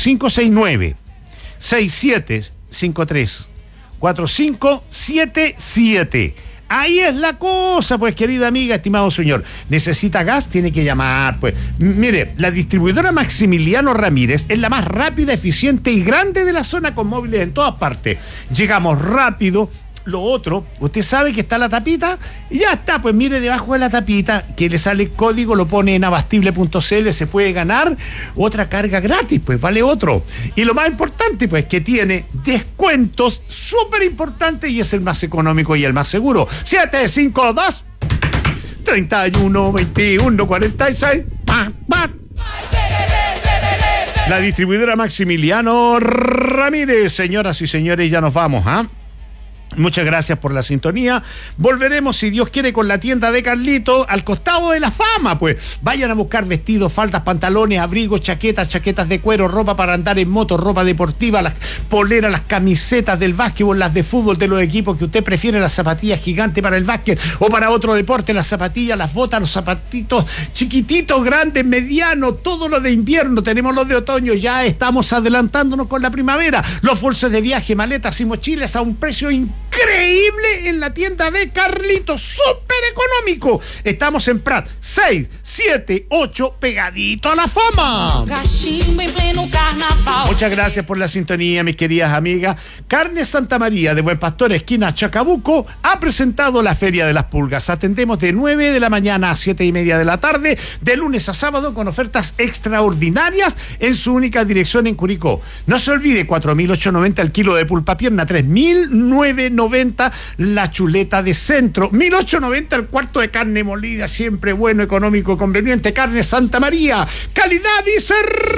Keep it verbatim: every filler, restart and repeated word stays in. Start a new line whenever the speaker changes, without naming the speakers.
cinco seis nueve, seis siete cinco tres, cuatro cinco siete siete. Ahí es la cosa, pues, querida amiga, estimado señor. ¿Necesita gas? Tiene que llamar, pues. M- mire, la distribuidora Maximiliano Ramírez es la más rápida, eficiente y grande de la zona, con móviles en todas partes. Llegamos rápido. Lo otro, usted sabe que está la tapita, y ya está, pues mire debajo de la tapita que le sale el código, lo pone en abastible punto c l, se puede ganar otra carga gratis, pues vale otro. Y lo más importante, pues, que tiene descuentos súper importantes y es el más económico y el más seguro. siete cinco dos, tres uno, veintiuno, cuarenta y seis. ¡Pam, pam! La distribuidora Maximiliano Ramírez. Señoras y señores, ya nos vamos, ¿ah? ¿eh? Muchas gracias por la sintonía. Volveremos, si Dios quiere, con la tienda de Carlito al costado de la fama, pues. Vayan a buscar vestidos, faldas, pantalones, abrigos, chaquetas, chaquetas de cuero, ropa para andar en moto, ropa deportiva, las poleras, las camisetas del básquetbol, las de fútbol de los equipos que usted prefiere, las zapatillas gigantes para el básquet o para otro deporte, las zapatillas, las botas, los zapatitos chiquititos, grandes, medianos, todo lo de invierno. Tenemos los de otoño, ya estamos adelantándonos con la primavera. Los bolsos de viaje, maletas y mochilas a un precio increíble. Increíble en la tienda de Carlitos, súper económico. Estamos en Prat seis siete ocho, pegadito a la fama. Muchas gracias por la sintonía, mis queridas amigas. Carne Santa María de Buen Pastor, esquina Chacabuco, ha presentado la Feria de las Pulgas. Atendemos de nueve de la mañana a siete y media de la tarde, de lunes a sábado, con ofertas extraordinarias en su única dirección en Curicó. No se olvide, cuatro mil ochocientos noventa el kilo de pulpa pierna, tres mil novecientos noventa la chuleta de centro, mil ochocientos noventa el cuarto de carne molida, siempre bueno, económico, conveniente. Carne Santa María, calidad y servicio.